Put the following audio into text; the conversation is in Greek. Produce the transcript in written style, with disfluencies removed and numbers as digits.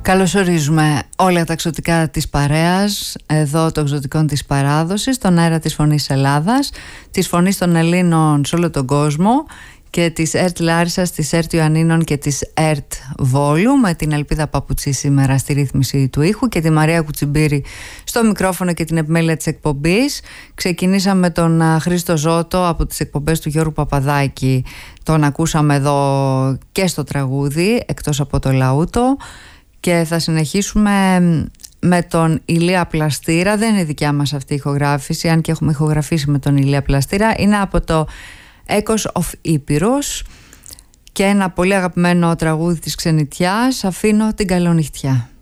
Καλωσορίζουμε όλα τα εξωτικά της παρέας, εδώ των εξωτικών της παράδοσης, τον αέρα της Φωνής Ελλάδας, της Φωνής των Ελλήνων σε όλο τον κόσμο και της ΕΡΤ Λάρισσας, της ΕΡΤ Ιωαννίνων και της ΕΡΤ Βόλου, με την Ελπίδα Παπουτσή σήμερα στη ρύθμιση του ήχου και τη Μαρία Κουτσιμπήρη στο μικρόφωνο και την επιμέλεια της εκπομπής. Ξεκινήσαμε με τον Χρήστο Ζώτο από τις εκπομπές του Γιώργου Παπαδάκη. Τον ακούσαμε εδώ και στο τραγούδι, εκτός από το λαούτο. Και θα συνεχίσουμε με τον Ηλία Πλαστήρα. Δεν είναι δικιά μας αυτή η ηχογράφηση, αν και έχουμε ηχογραφήσει με τον Ηλία Πλαστήρα. Είναι από το Echoes of Ήπειρος και ένα πολύ αγαπημένο τραγούδι της Ξενιτιάς, Αφήνω την καλονυχτιά.